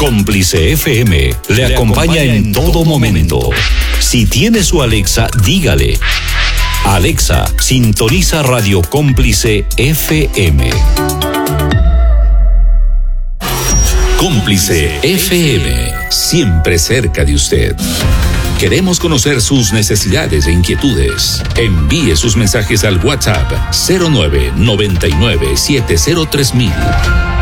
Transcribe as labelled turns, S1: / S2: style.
S1: Cómplice FM le acompaña en todo momento. Si tiene su Alexa, dígale: Alexa, sintoniza Radio Cómplice FM. Cómplice FM, siempre cerca de usted. Queremos conocer sus necesidades e inquietudes. Envíe sus mensajes al WhatsApp 0999703000.